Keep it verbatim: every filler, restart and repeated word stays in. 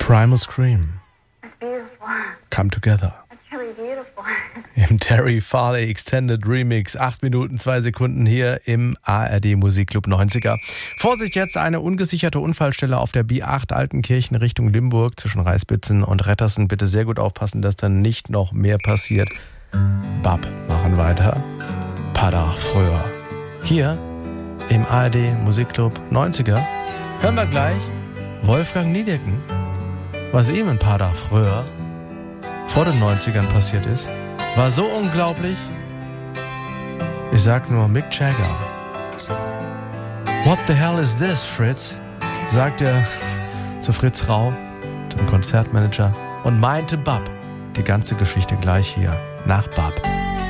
Primal Scream. That's beautiful. Come Together. That's really beautiful. Im Terry Farley Extended Remix. acht Minuten, zwei Sekunden hier im A R D Musikclub neunziger. Vorsicht jetzt, eine ungesicherte Unfallstelle auf der B acht Altenkirchen Richtung Limburg zwischen Reißbitzen und Rettersen. Bitte sehr gut aufpassen, dass dann nicht noch mehr passiert. Bab machen weiter. Paar Tage früher. Hier im A R D Musikclub neunziger hören wir gleich Wolfgang Niedecken, was ihm ein paar Tage früher vor den neunzigern passiert ist. War so unglaublich. Ich sag nur Mick Jagger. What the hell is this, Fritz? Sagt er zu Fritz Rau, dem Konzertmanager, und meinte Bab. Die ganze Geschichte gleich hier nach Bab.